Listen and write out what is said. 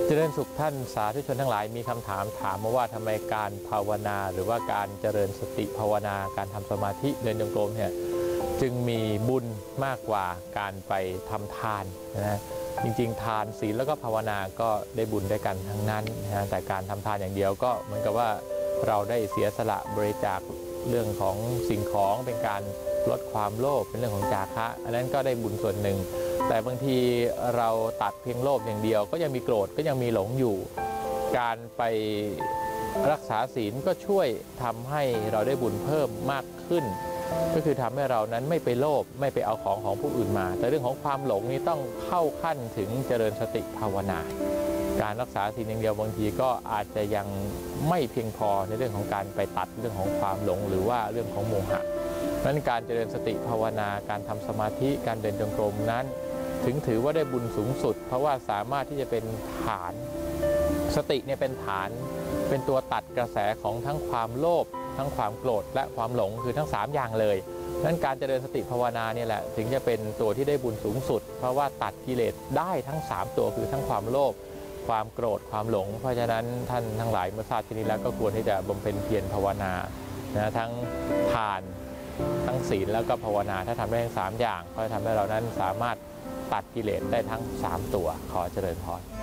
เจริญสุขท่านสาธุชนทั้งหลายมีคำถามมาว่าทำไมการภาวนาหรือว่าการเจริญสติภาวนาการทำสมาธิเดินจงกรมเนี่ยจึงมีบุญมากกว่าการไปทำทานนะจริงๆทานศีลแล้วก็ภาวนาก็ได้บุญด้วยกันทั้งนั้นนะแต่การทำทานอย่างเดียวก็เหมือนกับว่าเราได้เสียสละบริจาคเรื่องของสิ่งของเป็นการลดความโลภเป็นเรื่องของจาคะอันนั้นก็ได้บุญส่วนหนึ่งแต่บางทีเราตัดเพียงโลภอย่างเดียวก็ยังมีโกรธก็ยังมีหลงอยู่การไปรักษาศีลก็ช่วยทำให้เราได้บุญเพิ่มมากขึ้นก็คือทำให้เรานั้นไม่ไปโลภไม่ไปเอาของผู้อื่นมาแต่เรื่องของความหลงนี้ต้องเข้าขั้นถึงเจริญสติภาวนาการรักษาศีลอย่างเดียวบางทีก็อาจจะยังไม่เพียงพอในเรื่องของการไปตัดเรื่องของความหลงหรือว่าเรื่องของโมหะนั้นการเจริญสติภาวนาการทำสมาธิการเดินจงกรมนั้นถึงถือว่าได้บุญสูงสุดเพราะว่าสามารถที่จะเป็นฐานสติเนี่ยเป็นฐานเป็นตัวตัดกระแสของทั้งความโลภทั้งความโกรธและความหลงคือทั้ง3อย่างเลยนั้นการเจริญสติภาวนาเนี่ยแหละถึงจะเป็นตัวที่ได้บุญสูงสุดเพราะว่าตัดกิเลสได้ทั้ง3ตัวคือทั้งความโลภความโกรธความหลงเพราะฉะนั้นท่านทั้งหลายเมื่อทราบที่นี้แล้วก็ควรที่จะบำเพ็ญเพียรภาวนาทั้งทานทั้งศีลแล้วก็ภาวนาถ้าทำได้ทั้ง3อย่างก็จะทำให้เรานั้นสามารถตัดกิเลสได้ทั้ง3ตัวขอเจริญพร